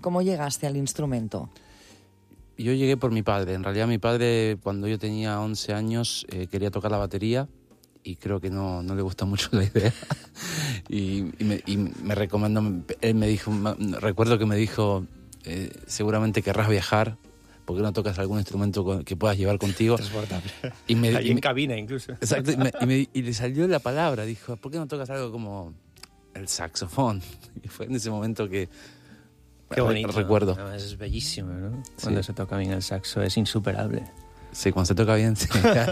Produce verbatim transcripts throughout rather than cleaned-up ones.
cómo llegaste al instrumento? Yo llegué por mi padre. En realidad mi padre, cuando yo tenía once años, eh, quería tocar la batería y creo que no, no le gusta mucho la idea. y, y, me, y me recomendó, él me dijo, recuerdo que me dijo, eh, seguramente querrás viajar, ¿por qué no tocas algún instrumento que puedas llevar contigo? Transportable. Y me, Ahí y en me, cabina incluso. Exacto, y, me, y, me, y le salió la palabra, dijo, ¿por qué no tocas algo como el saxofón? Y fue en ese momento que Qué bonito, recuerdo. Además es bellísimo, ¿no? Cuando sí. se toca bien el saxo, es insuperable. Sí, cuando se toca bien, sí.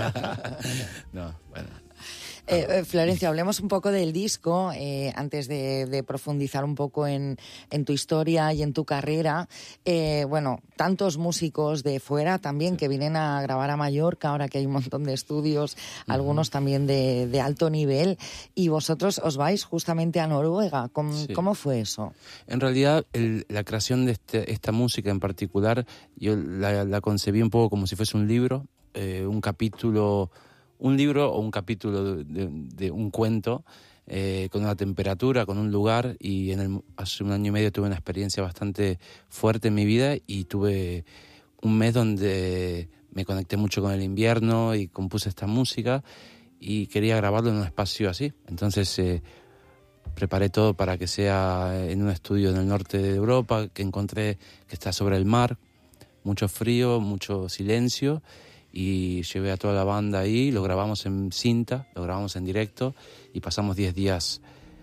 No, bueno. Eh, eh, Florencio, hablemos un poco del disco, eh, antes de, de profundizar un poco en, en tu historia y en tu carrera. Eh, bueno, tantos músicos de fuera también, sí, que vienen a grabar a Mallorca, ahora que hay un montón de estudios, uh-huh, algunos también de, de alto nivel, y vosotros os vais justamente a Noruega. ¿Cómo, sí. ¿cómo fue eso? En realidad, el, la creación de este, esta música en particular, yo la, la concebí un poco como si fuese un libro, eh, un capítulo... un libro o un capítulo de, de, de un cuento, eh, con una temperatura, con un lugar, y en el, hace un año y medio tuve una experiencia bastante fuerte en mi vida y tuve un mes donde me conecté mucho con el invierno y compuse esta música y quería grabarlo en un espacio así. Entonces eh, preparé todo para que sea en un estudio en el norte de Europa, que encontré que está sobre el mar, mucho frío, mucho silencio, y llevé a toda la banda ahí, lo grabamos en cinta, lo grabamos en directo y pasamos diez días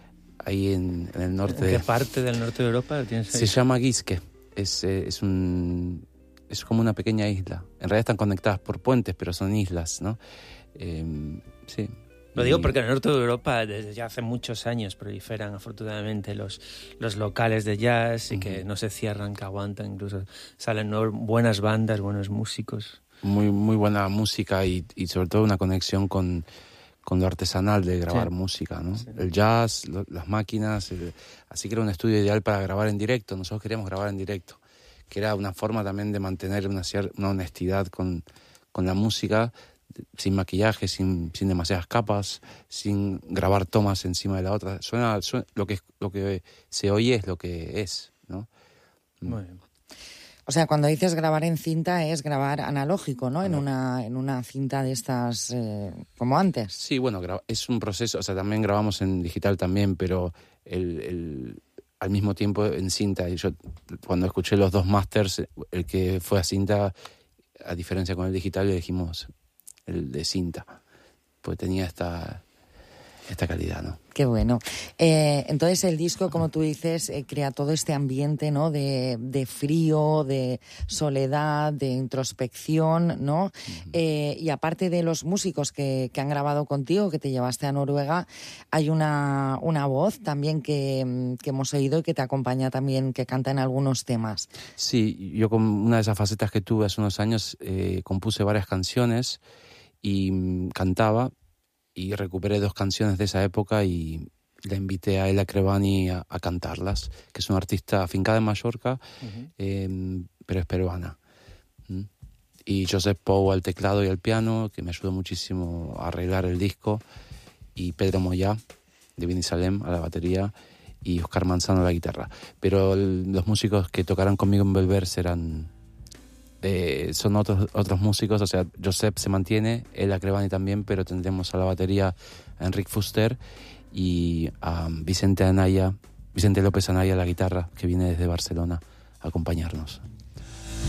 ahí en, en el norte. ¿En qué de... parte del norte de Europa tienes ahí? Se llama Giske, es, es, un, es como una pequeña isla. En realidad están conectadas por puentes, pero son islas, ¿no? Eh, sí. Lo digo porque en el norte de Europa desde ya hace muchos años proliferan afortunadamente los, los locales de jazz y uh-huh, que no se cierran, que aguantan, incluso salen buenas bandas, buenos músicos. Muy, muy buena música y, y sobre todo una conexión con, con lo artesanal de grabar, sí, música, ¿no? Sí. El jazz, lo, las máquinas, el, así que era un estudio ideal para grabar en directo. Nosotros queríamos grabar en directo, que era una forma también de mantener una, una honestidad con, con la música, sin maquillaje, sin, sin demasiadas capas, sin grabar tomas encima de la otra. Suena, suena lo que lo que se oye es lo que es, ¿no? Muy bien. O sea, cuando dices grabar en cinta es grabar analógico, ¿no? En una en una cinta de estas, eh, como antes. Sí, bueno, es un proceso, o sea, también grabamos en digital también, pero el, el, al mismo tiempo en cinta. Y yo, cuando escuché los dos masters, el que fue a cinta, a diferencia con el digital, le dijimos el de cinta, pues tenía esta... esta calidad, ¿no? Qué bueno. Eh, entonces el disco, como tú dices, eh, crea todo este ambiente, ¿no? De, de frío, de soledad, de introspección, ¿no? Uh-huh. Eh, y aparte de los músicos que, que han grabado contigo, que te llevaste a Noruega, hay una, una voz también que, que hemos oído y que te acompaña también, que canta en algunos temas. Sí, yo con una de esas facetas que tuve hace unos años, eh, compuse varias canciones y mm, cantaba, y recuperé dos canciones de esa época y le invité a Ella Crevani a, a cantarlas, que es una artista afincada en Mallorca, uh-huh, eh, pero es peruana. ¿Mm? Y Josep Pou al teclado y al piano, que me ayudó muchísimo a arreglar el disco, y Pedro Moyá, de Benisalem, a la batería, y Oscar Manzano a la guitarra. Pero el, los músicos que tocarán conmigo en Belver serán... Eh, son otros otros músicos, o sea, Josep se mantiene, Ella Crevani también, pero tendremos a la batería a Enric Fuster y a Vicente Anaya, Vicente López Anaya a la guitarra, que viene desde Barcelona a acompañarnos.